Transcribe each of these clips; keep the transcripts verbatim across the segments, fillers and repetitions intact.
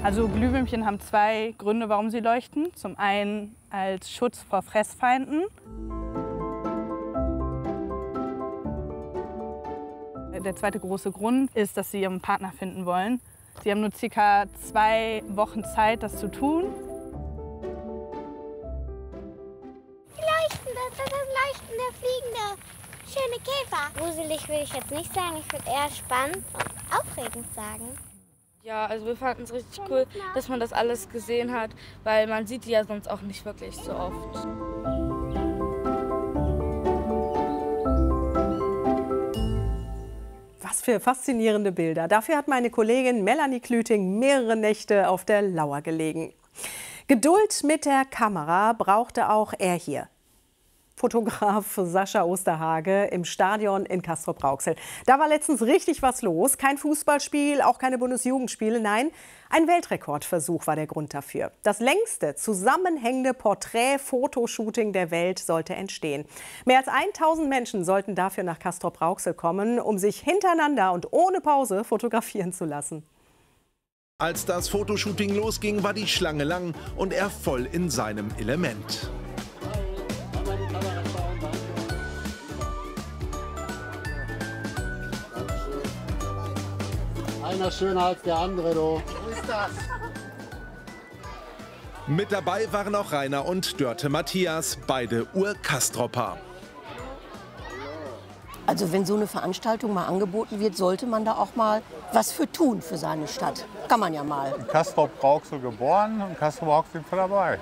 Also Glühwürmchen haben zwei Gründe, warum sie leuchten. Zum einen als Schutz vor Fressfeinden. Der zweite große Grund ist, dass sie ihren Partner finden wollen. Sie haben nur circa zwei Wochen Zeit, das zu tun. Die leuchten, das ist das Leuchten, der fliegende, schöne Käfer. Gruselig würde ich jetzt nicht sagen, ich würde eher spannend und aufregend sagen. Ja, also wir fanden es richtig cool, dass man das alles gesehen hat, weil man sieht die ja sonst auch nicht wirklich so oft. Was für faszinierende Bilder. Dafür hat meine Kollegin Melanie Klüting mehrere Nächte auf der Lauer gelegen. Geduld mit der Kamera brauchte auch er hier. Fotograf Sascha Osterhage im Stadion in Castrop-Rauxel. Da war letztens richtig was los. Kein Fußballspiel, auch keine Bundesjugendspiele. Nein, ein Weltrekordversuch war der Grund dafür. Das längste zusammenhängende Porträt-Fotoshooting der Welt sollte entstehen. Mehr als tausend Menschen sollten dafür nach Castrop-Rauxel kommen, um sich hintereinander und ohne Pause fotografieren zu lassen. Als das Fotoshooting losging, war die Schlange lang und er voll in seinem Element. Einer schöner als der andere, du. Wo ist das? Mit dabei waren auch Rainer und Dörte Matthias, beide Ur-Castropper. Also wenn so eine Veranstaltung mal angeboten wird, sollte man da auch mal was für tun für seine Stadt. Kann man ja mal. In Castrop-Rauxel geboren und Castrop-Rauxel sind wir dabei.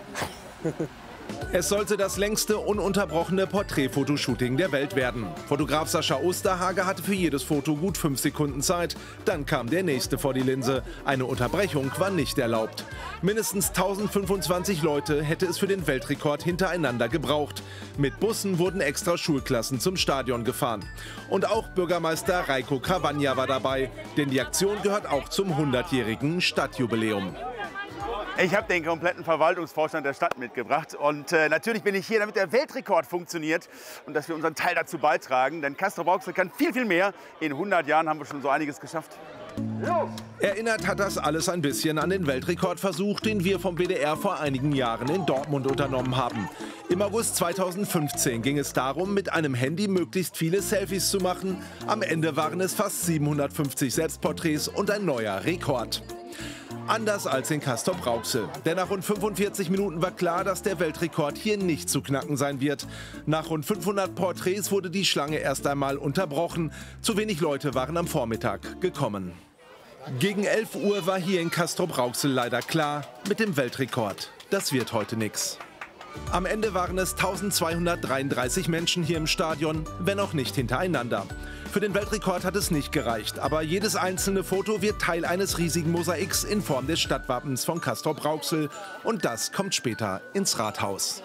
Es sollte das längste ununterbrochene Porträtfotoshooting der Welt werden. Fotograf Sascha Osterhage hatte für jedes Foto gut fünf Sekunden Zeit. Dann kam der nächste vor die Linse. Eine Unterbrechung war nicht erlaubt. Mindestens tausendfünfundzwanzig Leute hätte es für den Weltrekord hintereinander gebraucht. Mit Bussen wurden extra Schulklassen zum Stadion gefahren. Und auch Bürgermeister Reiko Cavagna war dabei, denn die Aktion gehört auch zum hundertjährigen Stadtjubiläum. Ich habe den kompletten Verwaltungsvorstand der Stadt mitgebracht und äh, natürlich bin ich hier, damit der Weltrekord funktioniert und dass wir unseren Teil dazu beitragen, denn Castrop-Rauxel kann viel, viel mehr. In hundert Jahren haben wir schon so einiges geschafft. Erinnert hat das alles ein bisschen an den Weltrekordversuch, den wir vom B D R vor einigen Jahren in Dortmund unternommen haben. Im August zweitausendfünfzehn ging es darum, mit einem Handy möglichst viele Selfies zu machen. Am Ende waren es fast siebenhundertfünfzig Selbstporträts und ein neuer Rekord. Anders als in Castrop-Rauxel. Denn nach rund fünfundvierzig Minuten war klar, dass der Weltrekord hier nicht zu knacken sein wird. Nach rund fünfhundert Porträts wurde die Schlange erst einmal unterbrochen. Zu wenig Leute waren am Vormittag gekommen. Gegen elf Uhr war hier in Castrop-Rauxel leider klar, mit dem Weltrekord, das wird heute nix. Am Ende waren es tausendzweihundertdreiunddreißig Menschen hier im Stadion, wenn auch nicht hintereinander. Für den Weltrekord hat es nicht gereicht, aber jedes einzelne Foto wird Teil eines riesigen Mosaiks in Form des Stadtwappens von Castrop-Rauxel. Und das kommt später ins Rathaus.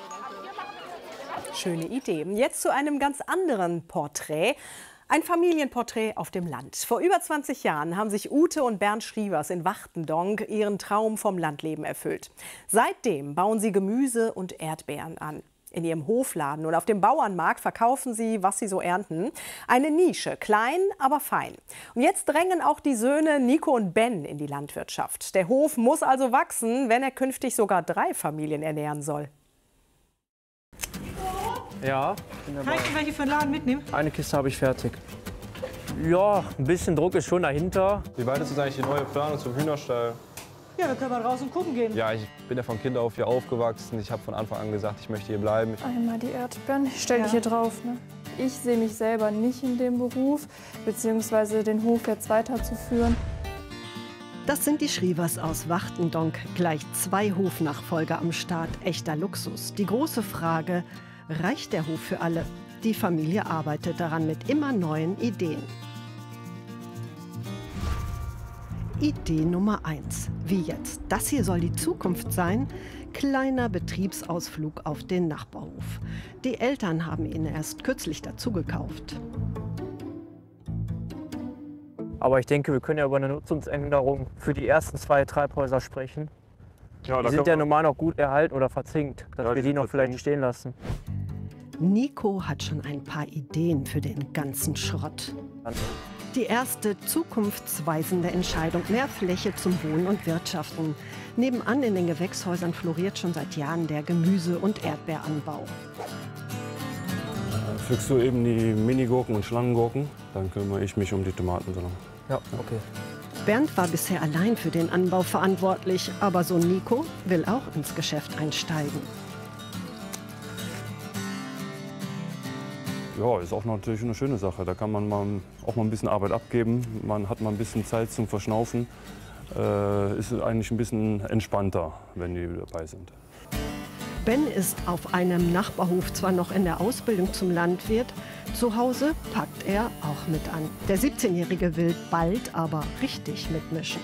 Schöne Idee. Jetzt zu einem ganz anderen Porträt. Ein Familienporträt auf dem Land. Vor über zwanzig Jahren haben sich Ute und Bernd Schrievers in Wachtendonk ihren Traum vom Landleben erfüllt. Seitdem bauen sie Gemüse und Erdbeeren an. In ihrem Hofladen und auf dem Bauernmarkt verkaufen sie, was sie so ernten. Eine Nische, klein, aber fein. Und jetzt drängen auch die Söhne Nico und Ben in die Landwirtschaft. Der Hof muss also wachsen, wenn er künftig sogar drei Familien ernähren soll. Ja. Kann ich welche für den Laden mitnehmen? Eine Kiste habe ich fertig. Ja, ein bisschen Druck ist schon dahinter. Wie weit ist jetzt eigentlich die neue Planung zum Hühnerstall? Ja, wir können mal draußen gucken gehen. Ja, ich bin ja von Kind auf hier aufgewachsen. Ich habe von Anfang an gesagt, ich möchte hier bleiben. Einmal die Erdbeeren, ich stelle Ja. dich hier drauf. Ne? Ich sehe mich selber nicht in dem Beruf, beziehungsweise den Hof jetzt weiterzuführen. Das sind die Schrievers aus Wachtendonk. Gleich zwei Hofnachfolger am Start. Echter Luxus. Die große Frage, reicht der Hof für alle? Die Familie arbeitet daran mit immer neuen Ideen. Idee Nummer eins. Wie jetzt? Das hier soll die Zukunft sein. Kleiner Betriebsausflug auf den Nachbarhof. Die Eltern haben ihn erst kürzlich dazu gekauft. Aber ich denke, wir können ja über eine Nutzungsänderung für die ersten zwei Treibhäuser sprechen. Ja, die sind ja normal noch gut erhalten oder verzinkt, dass Ja, wir die die noch vielleicht verzinkt. stehen lassen. Nico hat schon ein paar Ideen für den ganzen Schrott. Die erste zukunftsweisende Entscheidung, mehr Fläche zum Wohnen und Wirtschaften. Nebenan in den Gewächshäusern floriert schon seit Jahren der Gemüse- und Erdbeeranbau. Pflückst du eben die Minigurken und Schlangengurken, dann kümmere ich mich um die Tomaten. Ja, okay. Bernd war bisher allein für den Anbau verantwortlich, aber Sohn Nico will auch ins Geschäft einsteigen. Ja, ist auch natürlich eine schöne Sache. Da kann man mal, auch mal ein bisschen Arbeit abgeben. Man hat mal ein bisschen Zeit zum Verschnaufen. Äh, ist eigentlich ein bisschen entspannter, wenn die dabei sind. Ben ist auf einem Nachbarhof zwar noch in der Ausbildung zum Landwirt, zu Hause packt er auch mit an. Der siebzehnjährige will bald aber richtig mitmischen.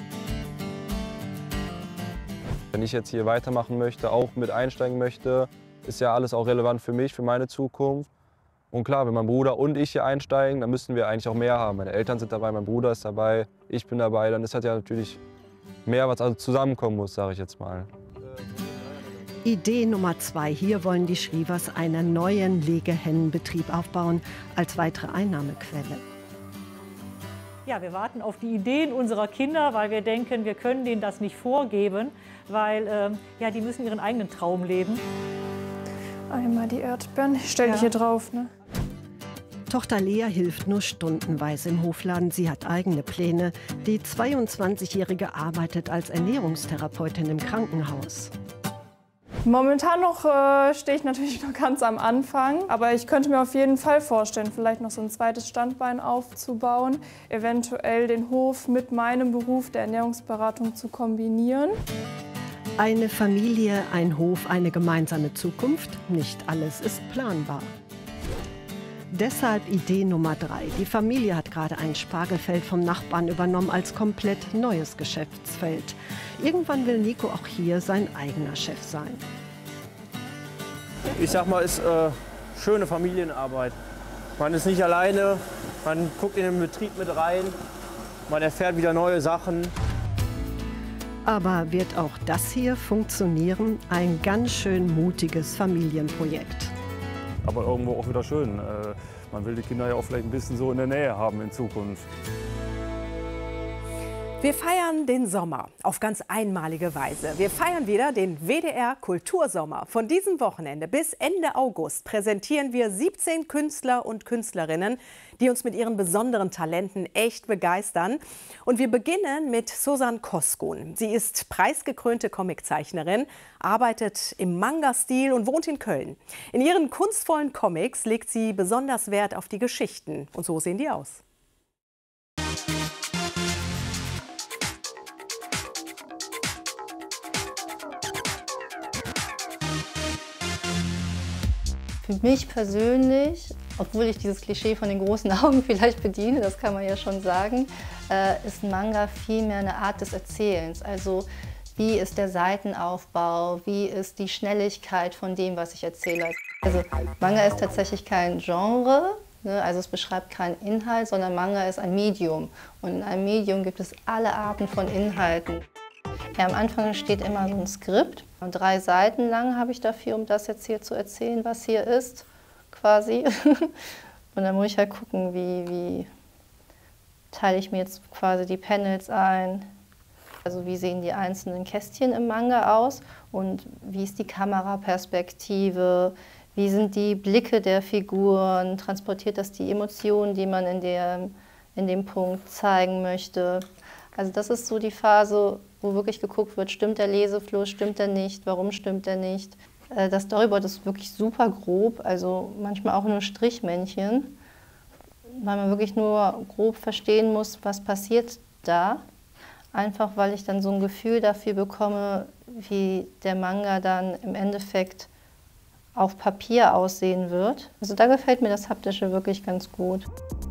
Wenn ich jetzt hier weitermachen möchte, auch mit einsteigen möchte, ist ja alles auch relevant für mich, für meine Zukunft. Und klar, wenn mein Bruder und ich hier einsteigen, dann müssten wir eigentlich auch mehr haben. Meine Eltern sind dabei, mein Bruder ist dabei, ich bin dabei. Dann ist halt ja natürlich mehr, was also zusammenkommen muss, sage ich jetzt mal. Idee Nummer zwei. Hier wollen die Schrivers einen neuen Legehennenbetrieb aufbauen als weitere Einnahmequelle. Ja, wir warten auf die Ideen unserer Kinder, weil wir denken, wir können denen das nicht vorgeben, weil ähm, ja, die müssen ihren eigenen Traum leben. Einmal die Erdbeeren, ich stell Ja. die hier drauf. Ne? Tochter Lea hilft nur stundenweise im Hofladen. Sie hat eigene Pläne. Die zweiundzwanzigjährige arbeitet als Ernährungstherapeutin im Krankenhaus. Momentan noch äh, stehe ich natürlich noch ganz am Anfang, aber ich könnte mir auf jeden Fall vorstellen, vielleicht noch so ein zweites Standbein aufzubauen, eventuell den Hof mit meinem Beruf der Ernährungsberatung zu kombinieren. Eine Familie, ein Hof, eine gemeinsame Zukunft. Nicht alles ist planbar. Deshalb Idee Nummer drei. Die Familie hat gerade ein Spargelfeld vom Nachbarn übernommen als komplett neues Geschäftsfeld. Irgendwann will Nico auch hier sein eigener Chef sein. Ich sag mal, es ist äh, schöne Familienarbeit. Man ist nicht alleine, man guckt in den Betrieb mit rein, man erfährt wieder neue Sachen. Aber wird auch das hier funktionieren? Ein ganz schön mutiges Familienprojekt. Aber irgendwo auch wieder schön. Äh, man will die Kinder ja auch vielleicht ein bisschen so in der Nähe haben in Zukunft. Wir feiern den Sommer auf ganz einmalige Weise. Wir feiern wieder den W D R Kultursommer. Von diesem Wochenende bis Ende August präsentieren wir siebzehn Künstler und Künstlerinnen, die uns mit ihren besonderen Talenten echt begeistern. Und wir beginnen mit Susan Koskun. Sie ist preisgekrönte Comiczeichnerin, arbeitet im Manga-Stil und wohnt in Köln. In ihren kunstvollen Comics legt sie besonders Wert auf die Geschichten. Und so sehen die aus. Für mich persönlich, obwohl ich dieses Klischee von den großen Augen vielleicht bediene, das kann man ja schon sagen, äh, ist Manga vielmehr eine Art des Erzählens. Also wie ist der Seitenaufbau, wie ist die Schnelligkeit von dem, was ich erzähle. Also Manga ist tatsächlich kein Genre, ne? Also es beschreibt keinen Inhalt, sondern Manga ist ein Medium. Und in einem Medium gibt es alle Arten von Inhalten. Ja, am Anfang steht immer so ein Skript. Und drei Seiten lang habe ich dafür, um das jetzt hier zu erzählen, was hier ist, quasi. Und dann muss ich halt gucken, wie, wie teile ich mir jetzt quasi die Panels ein. Also wie sehen die einzelnen Kästchen im Manga aus und wie ist die Kameraperspektive, wie sind die Blicke der Figuren, transportiert das die Emotionen, die man in, der, in dem Punkt zeigen möchte. Also das ist so die Phase, wo wirklich geguckt wird, stimmt der Lesefluss, stimmt er nicht, warum stimmt er nicht. Das Storyboard ist wirklich super grob, also manchmal auch nur Strichmännchen, weil man wirklich nur grob verstehen muss, was passiert da. Einfach weil ich dann so ein Gefühl dafür bekomme, wie der Manga dann im Endeffekt auf Papier aussehen wird. Also da gefällt mir das Haptische wirklich ganz gut.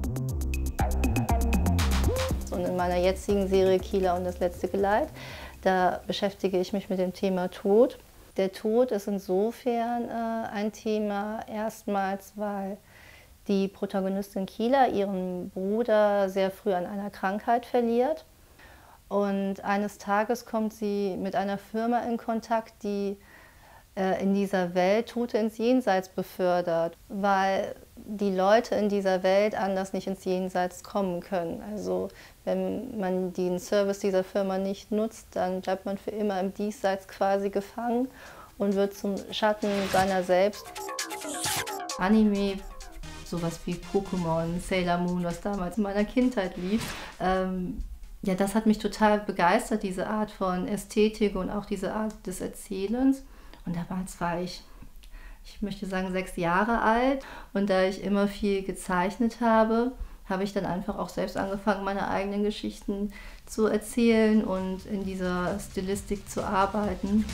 Und in meiner jetzigen Serie Kila und das letzte Geleit, da beschäftige ich mich mit dem Thema Tod. Der Tod ist insofern äh, ein Thema, erstmals, weil die Protagonistin Kila ihren Bruder sehr früh an einer Krankheit verliert. Und eines Tages kommt sie mit einer Firma in Kontakt, die äh, in dieser Welt Tote ins Jenseits befördert, weil die Leute in dieser Welt anders nicht ins Jenseits kommen können. Also wenn man den Service dieser Firma nicht nutzt, dann bleibt man für immer im Diesseits quasi gefangen und wird zum Schatten seiner selbst. Anime, sowas wie Pokémon, Sailor Moon, was damals in meiner Kindheit lief, ähm, ja, das hat mich total begeistert, diese Art von Ästhetik und auch diese Art des Erzählens. Und damals war ich, ich möchte sagen, sechs Jahre alt. Und da ich immer viel gezeichnet habe, habe ich dann einfach auch selbst angefangen, meine eigenen Geschichten zu erzählen und in dieser Stilistik zu arbeiten.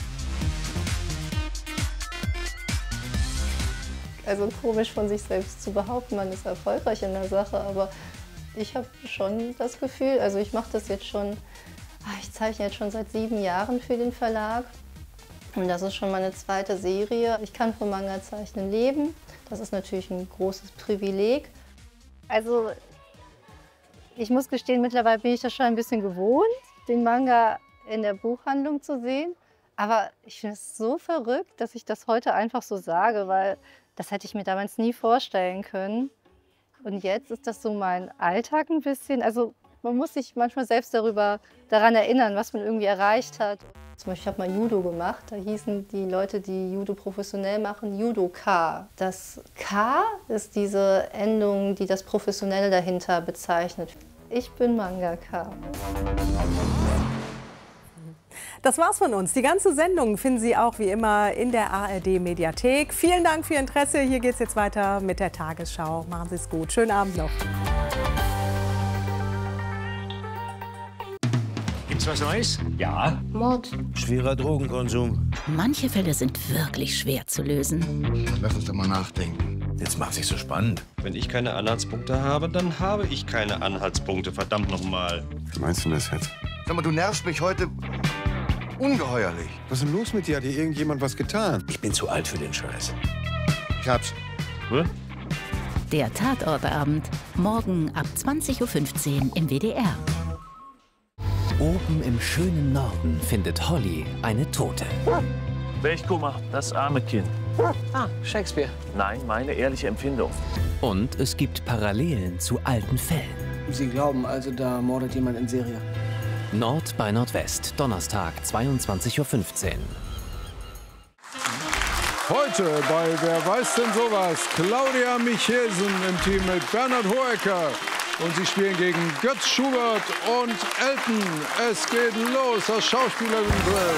Also komisch von sich selbst zu behaupten, man ist erfolgreich in der Sache, aber ich habe schon das Gefühl, also ich mache das jetzt schon, ich zeichne jetzt schon seit sieben Jahren für den Verlag und das ist schon meine zweite Serie. Ich kann vom Manga-Zeichnen leben, das ist natürlich ein großes Privileg. Also ich muss gestehen, mittlerweile bin ich das schon ein bisschen gewohnt, den Manga in der Buchhandlung zu sehen, aber ich finde es so verrückt, dass ich das heute einfach so sage, weil das hätte ich mir damals nie vorstellen können. Und jetzt ist das so mein Alltag ein bisschen. Also man muss sich manchmal selbst darüber daran erinnern, was man irgendwie erreicht hat. Zum Beispiel, ich habe mal Judo gemacht. Da hießen die Leute, die Judo professionell machen, Judoka. Das K ist diese Endung, die das Professionelle dahinter bezeichnet. Ich bin Mangaka. Das war's von uns. Die ganze Sendung finden Sie auch wie immer in der A R D-Mediathek. Vielen Dank für Ihr Interesse. Hier geht's jetzt weiter mit der Tagesschau. Machen Sie es gut. Schönen Abend noch. Gibt's was Neues? Ja. Mord. Schwerer Drogenkonsum. Manche Fälle sind wirklich schwer zu lösen. Lass uns doch mal nachdenken. Jetzt macht sich so spannend. Wenn ich keine Anhaltspunkte habe, dann habe ich keine Anhaltspunkte. Verdammt nochmal. Wie meinst du das jetzt? Sag mal, du nervst mich heute ungeheuerlich. Was ist denn los mit dir? Hat dir irgendjemand was getan? Ich bin zu alt für den Scheiß. Ich hab's. Hm? Der Tatortabend. Morgen ab zwanzig Uhr fünfzehn im W D R. Oben im schönen Norden findet Holly eine Tote. Welchkummer, das arme Kind. Ah, Shakespeare. Nein, meine ehrliche Empfindung. Und es gibt Parallelen zu alten Fällen. Sie glauben also, da mordet jemand in Serie? Nord bei Nordwest, Donnerstag, zweiundzwanzig Uhr fünfzehn. Heute bei Wer weiß denn sowas? Claudia Michelsen im Team mit Bernhard Hoecker. Und sie spielen gegen Götz Schubert und Elton. Es geht los, das Schauspielerinnen-Duell.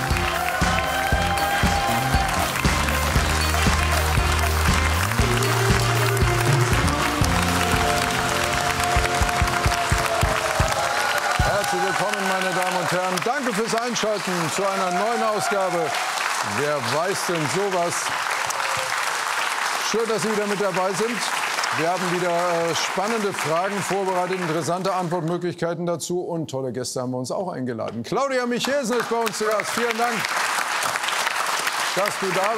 Herzlich willkommen, meine Damen und Herren. Danke fürs Einschalten zu einer neuen Ausgabe. Wer weiß denn sowas? Schön, dass Sie wieder mit dabei sind. Wir haben wieder äh, spannende Fragen vorbereitet, interessante Antwortmöglichkeiten dazu und tolle Gäste haben wir uns auch eingeladen. Claudia Michelsen ist bei uns zu Gast. Vielen Dank, dass du da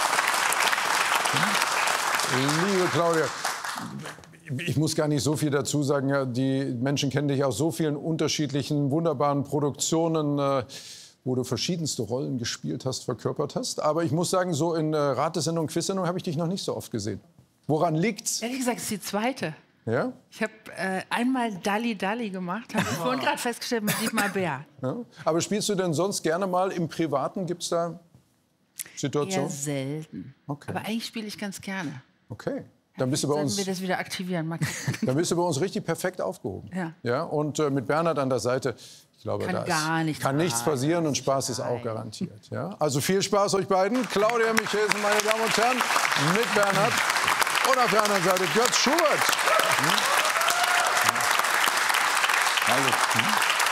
bist. Liebe Claudia, ich muss gar nicht so viel dazu sagen. Die Menschen kennen dich aus so vielen unterschiedlichen, wunderbaren Produktionen, äh, wo du verschiedenste Rollen gespielt hast, verkörpert hast. Aber ich muss sagen, so in äh, Ratesendung, Quizsendung habe ich dich noch nicht so oft gesehen. Woran liegt's? Ehrlich gesagt, es ist die zweite. Ja? Ich habe äh, einmal Dalli Dalli gemacht, habe ich vorhin gerade festgestellt mit Dietmar Bär. Ja? Aber spielst du denn sonst gerne mal im Privaten? Gibt es da Situationen? Eher selten. Okay. Aber eigentlich spiele ich ganz gerne. Okay. Dann bist du bei Sollten uns. wir das wieder aktivieren? Mal Dann bist du bei uns richtig perfekt aufgehoben. Ja. Ja? Und äh, mit Bernhard an der Seite. Ich glaube, Kann da gar ist, nichts kann nichts passieren und Spaß ist auch garantiert. Ja? Also viel Spaß euch beiden. Claudia Michelsen, meine Damen und Herren, mit Bernhard. Und auf der anderen Seite Götz Schubert. Hm? Hallo. Hm?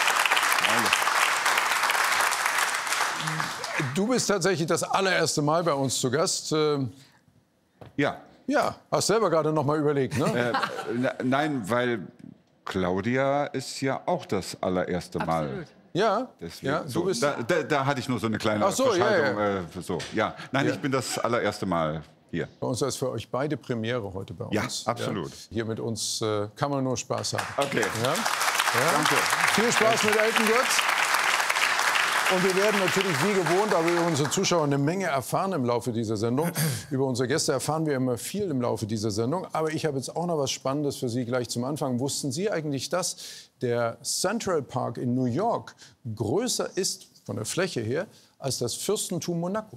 Hallo. Du bist tatsächlich das allererste Mal bei uns zu Gast. Ähm, ja. Ja, hast selber gerade noch mal überlegt, ne? Äh, nein, weil Claudia ist ja auch das allererste Mal. Absolut. Ja, Deswegen, ja, du so, bist da, da, da hatte ich nur so eine kleine Ach so, Verschaltung. ja, ja. Äh, so, ja. Nein, Ja. ich bin das allererste Mal hier. Bei uns ist es für euch beide Premiere heute bei Ja, uns. absolut. Ja. Hier mit uns äh, kann man nur Spaß haben. Okay. Ja? Ja? Danke. Viel Spaß mit Elton Götz. Und wir werden natürlich wie gewohnt auch über unsere Zuschauer eine Menge erfahren im Laufe dieser Sendung. Über unsere Gäste erfahren wir immer viel im Laufe dieser Sendung. Aber ich habe jetzt auch noch was Spannendes für Sie gleich zum Anfang. Wussten Sie eigentlich, dass der Central Park in New York größer ist, von der Fläche her, als das Fürstentum Monaco?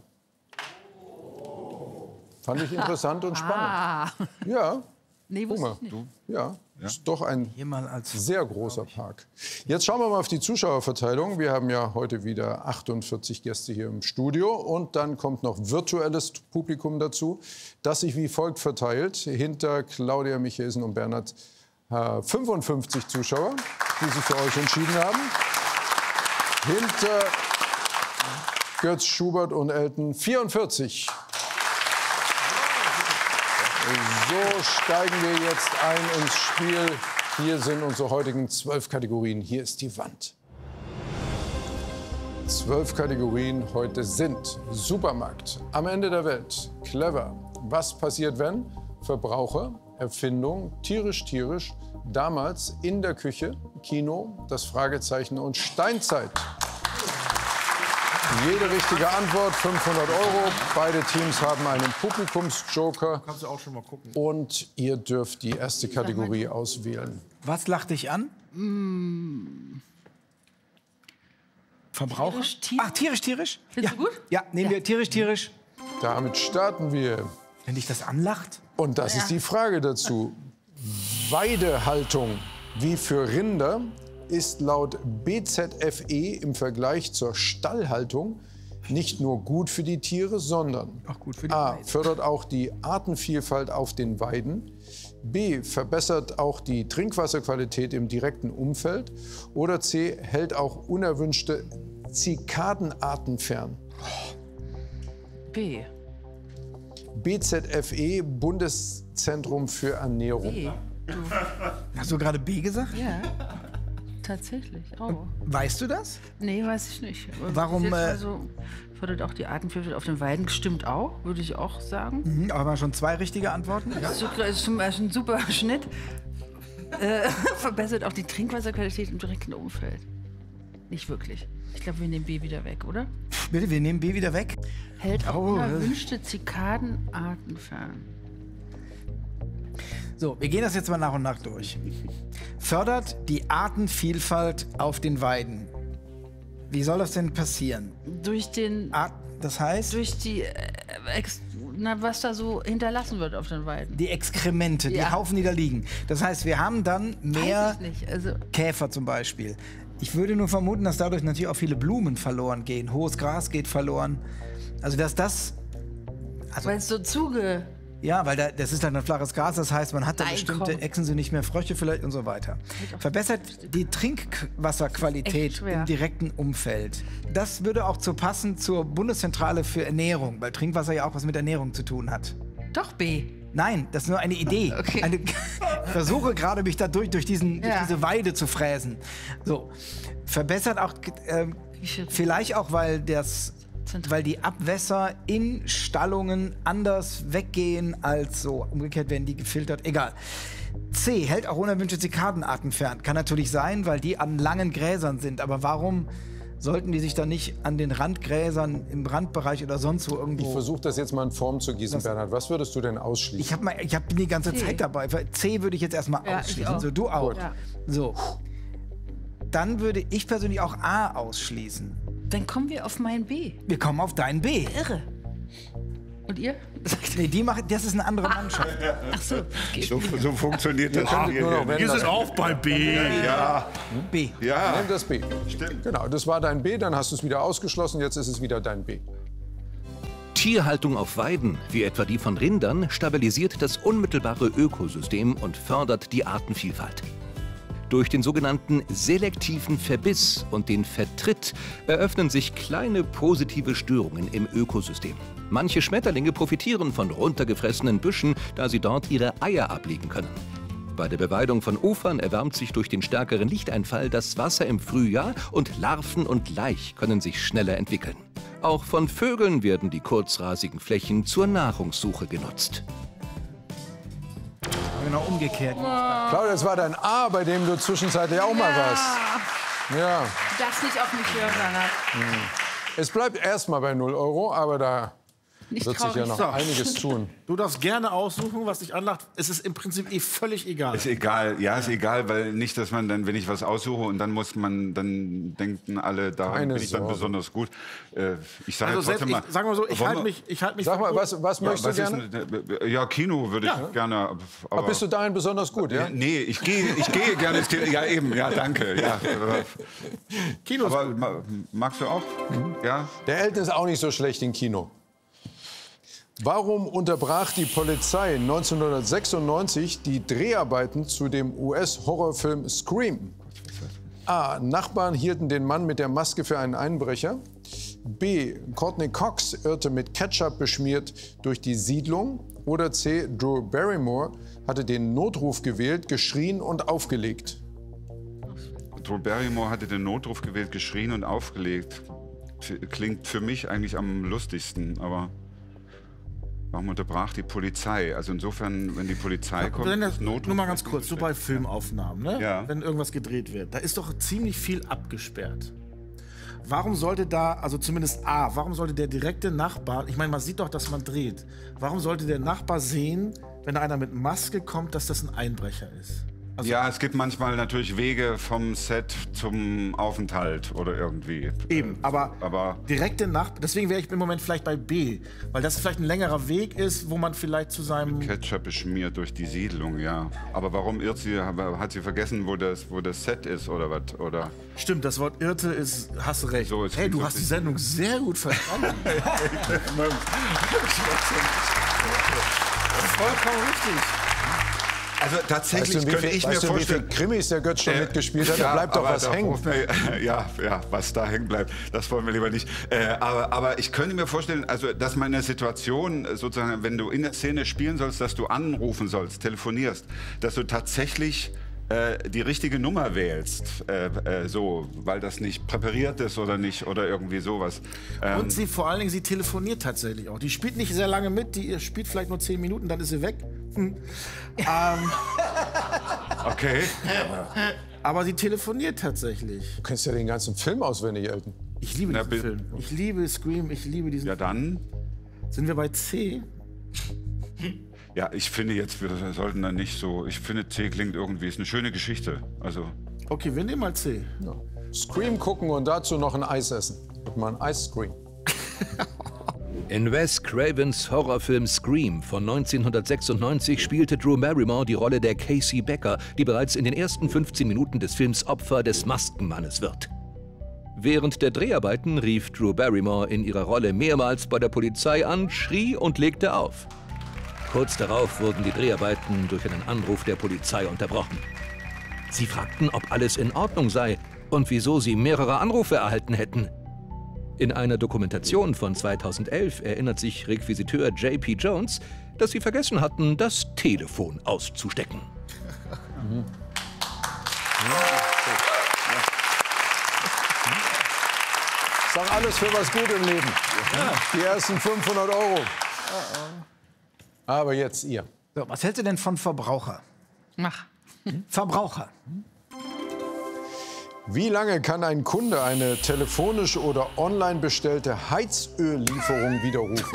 Fand ich interessant und spannend. Ah. Ja. Nee, Guck wusste mal. ich nicht. Ja, ist doch ein sehr großer Park. Jetzt schauen wir mal auf die Zuschauerverteilung. Wir haben ja heute wieder achtundvierzig Gäste hier im Studio. Und dann kommt noch virtuelles Publikum dazu, das sich wie folgt verteilt. Hinter Claudia Michelsen und Bernhard äh, fünfundfünfzig Zuschauer, die sich für euch entschieden haben. Hinter Götz Schubert und Elton vierundvierzig. So steigen wir jetzt ein ins Spiel. Hier sind unsere heutigen zwölf Kategorien. Hier ist die Wand. Zwölf Kategorien heute sind Supermarkt, am Ende der Welt, clever, was passiert wenn, Verbraucher, Erfindung, tierisch, tierisch, damals in der Küche, Kino, das Fragezeichen und Steinzeit. Jede richtige Antwort, fünfhundert Euro. Beide Teams haben einen Publikumsjoker. Kannst du auch schon mal gucken. Und ihr dürft die erste Kategorie auswählen. Was lacht dich an? Mm. Verbraucher? Tierisch, tierisch. Ach, tierisch, tierisch? Findest ja. du gut? Ja, nehmen Ja. wir tierisch, tierisch. Damit starten wir. Wenn dich das anlacht? Und das Ja. ist die Frage dazu. Weidehaltung, wie für Rinder, ist laut B Z F E im Vergleich zur Stallhaltung nicht nur gut für die Tiere, sondern auch gut für die A. Weiden. fördert auch die Artenvielfalt auf den Weiden, B. verbessert auch die Trinkwasserqualität im direkten Umfeld oder C. hält auch unerwünschte Zikadenarten fern. B. B Z F E, Bundeszentrum für Ernährung. B. Hast du gerade B gesagt? Ja. Tatsächlich. Oh. Weißt du das? Nee, weiß ich nicht. Aber Warum, bis jetzt äh, Also, fördert auch die Artenvielfalt auf den Weiden. Stimmt auch, würde ich auch sagen. Mhm, aber schon zwei richtige Antworten. Ja. Das ist zum Beispiel ein super Schnitt. Äh, verbessert auch die Trinkwasserqualität im direkten Umfeld. Nicht wirklich. Ich glaube, wir nehmen B wieder weg, oder? Bitte, wir nehmen B wieder weg. Hält auch Oh, unerwünschte Zikadenarten fern. So, wir gehen das jetzt mal nach und nach durch. Fördert die Artenvielfalt auf den Weiden. Wie soll das denn passieren? Durch den... Art, das heißt? Durch die... Äh, Ex, na, was da so hinterlassen wird auf den Weiden. Die Exkremente, die Ja. Haufen, die da liegen. Das heißt, wir haben dann mehr Weiß ich nicht. Also, Käfer zum Beispiel. Ich würde nur vermuten, dass dadurch natürlich auch viele Blumen verloren gehen. Hohes Gras geht verloren. Also, dass das... Also, weil es so zuge... ja, weil da, das ist dann ein flaches Gras, das heißt, man hat da Nein, bestimmte komm. Echsen, sind nicht mehr Frösche vielleicht und so weiter. Verbessert die Trinkwasserqualität Echt schwer. im direkten Umfeld. Das würde auch zu passen zur Bundeszentrale für Ernährung, weil Trinkwasser ja auch was mit Ernährung zu tun hat. Doch B. Nein, das ist nur eine Idee. Okay. Eine, ich versuche gerade, mich da durch, durch, diesen, durch Ja. diese Weide zu fräsen. So. Verbessert auch, ähm, vielleicht auch, weil das weil die Abwässer in Stallungen anders weggehen als so. Umgekehrt werden die gefiltert. Egal. C. Hält auch unerwünschte Zikadenarten fern. Kann natürlich sein, weil die an langen Gräsern sind. Aber warum sollten die sich dann nicht an den Randgräsern im Randbereich oder sonst wo irgendwo... Ich versuche das jetzt mal in Form zu gießen, Das- Bernhard. Was würdest du denn ausschließen? Ich habe hab die ganze C. Zeit dabei. C würde ich jetzt erstmal Ja, ich ausschließen. auch. So, du auch. Ja. So. Dann würde ich persönlich auch A ausschließen. Dann kommen wir auf mein B. Wir kommen auf dein B. Irre. Und ihr? Nee, die machen, das ist eine andere Mannschaft. Ach so. So, so funktioniert das könntet Spiel nur noch hier wenn nicht. das- auch bei B. Ja, B. ja. Nimm das B. Stimmt. Genau, das war dein B, dann hast du es wieder ausgeschlossen, jetzt ist es wieder dein B. Tierhaltung auf Weiden, wie etwa die von Rindern, stabilisiert das unmittelbare Ökosystem und fördert die Artenvielfalt. Durch den sogenannten selektiven Verbiss und den Vertritt eröffnen sich kleine positive Störungen im Ökosystem. Manche Schmetterlinge profitieren von runtergefressenen Büschen, da sie dort ihre Eier ablegen können. Bei der Beweidung von Ufern erwärmt sich durch den stärkeren Lichteinfall das Wasser im Frühjahr und Larven und Laich können sich schneller entwickeln. Auch von Vögeln werden die kurzrasigen Flächen zur Nahrungssuche genutzt. Genau umgekehrt. Claudia, das war dein A, bei dem du zwischenzeitlich auch mal warst. Ja. Du darfst nicht auf mich hören, Bernhard. Es bleibt erstmal bei null Euro, aber da Nicht wird sich ja noch So. einiges tun. Du darfst gerne aussuchen, was dich anlacht. Es ist im Prinzip eh völlig egal. Ist egal, ja, ist egal, weil nicht, dass man dann, wenn ich was aussuche und dann muss man, dann denken alle, daran Keine bin ich dann Sorge. besonders gut. Äh, ich sage Also jetzt selbst, trotzdem mal, ich, sagen wir so, ich wollen halte wir- mich, ich halt mich. Sag mal, was, was Ja, möchtest was du ist gerne? denn, ja, Kino würde ich Ja. gerne. Aber, Aber bist du dahin besonders gut, ja? Nee, ich gehe, ich gehe gerne ins Kino. Ja, eben, ja, danke. Ja. Kino aber ma- magst du auch? Ja. Der Elton ist auch nicht so schlecht im Kino. Warum unterbrach die Polizei neunzehnhundertsechsundneunzig die Dreharbeiten zu dem U S-Horrorfilm Scream? A. Nachbarn hielten den Mann mit der Maske für einen Einbrecher. B. Courtney Cox irrte mit Ketchup beschmiert durch die Siedlung. Oder C. Drew Barrymore hatte den Notruf gewählt, geschrien und aufgelegt. Drew Barrymore hatte den Notruf gewählt, geschrien und aufgelegt. F- Klingt für mich eigentlich am lustigsten, aber warum unterbrach die Polizei? Also insofern, wenn die Polizei kommt, Wenn das, ist Notruf. nur mal ganz kurz, so bei Filmaufnahmen, ne? Ja. Wenn irgendwas gedreht wird, da ist doch ziemlich viel abgesperrt. Warum sollte da, also zumindest A, warum sollte der direkte Nachbar, ich meine, man sieht doch, dass man dreht, warum sollte der Nachbar sehen, wenn da einer mit Maske kommt, dass das ein Einbrecher ist? Also Ja, es gibt manchmal natürlich Wege vom Set zum Aufenthalt oder irgendwie. Eben, aber, aber direkte Nachbar, deswegen wäre ich im Moment vielleicht bei B, weil das vielleicht ein längerer Weg ist, wo man vielleicht zu seinem... Ketchup beschmiert durch die Siedlung, ja. Aber warum irrt sie? Hat sie vergessen, wo das, wo das Set ist oder was? Oder? Stimmt, das Wort irrte ist, hast du recht. So, es hey, klingt du so hast die ein Sendung sehr gut verstanden. Vollkommen richtig. Also tatsächlich Weißt du, wie könnte viel- ich mir weißt du, wie vorstellen, viel Krimis der Götz schon Äh, mitgespielt hat? Da ja, bleibt doch aber was da hängen. braucht man- Ja, ja, was da hängen bleibt, das wollen wir lieber nicht. Äh, aber, aber ich könnte mir vorstellen, also, dass man in der Situation, äh, sozusagen, wenn du in der Szene spielen sollst, dass du anrufen sollst, telefonierst, dass du tatsächlich äh, die richtige Nummer wählst, äh, äh, so, weil das nicht präpariert ist oder nicht oder irgendwie sowas. Ähm, Und sie vor allen Dingen, sie telefoniert tatsächlich auch. Die spielt nicht sehr lange mit, die spielt vielleicht nur zehn Minuten, dann ist sie weg. Hm. ähm, okay. aber sie telefoniert tatsächlich. Du kennst ja den ganzen Film auswendig, Elton. Ich liebe diesen Film. Ich liebe Scream, ich liebe diesen Ja, dann? Sind wir bei C? Ja, ich finde jetzt, wir sollten da nicht so. Ich finde, C klingt irgendwie, ist eine schöne Geschichte. Also. Okay, wir nehmen mal C. Ja. Scream gucken und dazu noch ein Eis essen. Und mal ein Ice Scream. In Wes Cravens Horrorfilm Scream von neunzehnhundertsechsundneunzig spielte Drew Barrymore die Rolle der Casey Becker, die bereits in den ersten fünfzehn Minuten des Films Opfer des Maskenmannes wird. Während der Dreharbeiten rief Drew Barrymore in ihrer Rolle mehrmals bei der Polizei an, schrie und legte auf. Kurz darauf wurden die Dreharbeiten durch einen Anruf der Polizei unterbrochen. Sie fragten, ob alles in Ordnung sei und wieso sie mehrere Anrufe erhalten hätten. In einer Dokumentation von zweitausendelf erinnert sich Requisiteur J P Jones, dass sie vergessen hatten, das Telefon auszustecken. Mhm. Ist doch alles für was gut im Leben. Die ersten fünfhundert Euro. Aber jetzt ihr. So, was hältst du denn von Verbraucher? Mach. Verbraucher. Wie lange kann ein Kunde eine telefonisch oder online bestellte Heizöllieferung widerrufen?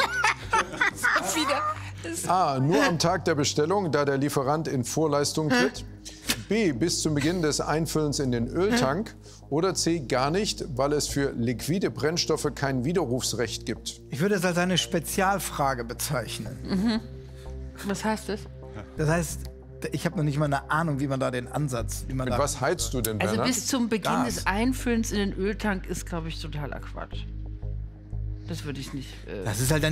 Wieder. A. Nur am Tag der Bestellung, da der Lieferant in Vorleistung tritt. B. Bis zum Beginn des Einfüllens in den Öltank. Oder C. Gar nicht, weil es für liquide Brennstoffe kein Widerrufsrecht gibt. Ich würde es als eine Spezialfrage bezeichnen. Mhm. Was heißt das? Das heißt, ich habe noch nicht mal eine Ahnung, wie man da den Ansatz... Wie man Mit da was heizt du denn, Also Bernhard? bis zum Beginn Gas. des Einfüllens in den Öltank ist, glaube ich, totaler Quatsch. Das würde ich nicht... Äh Das ist halt dann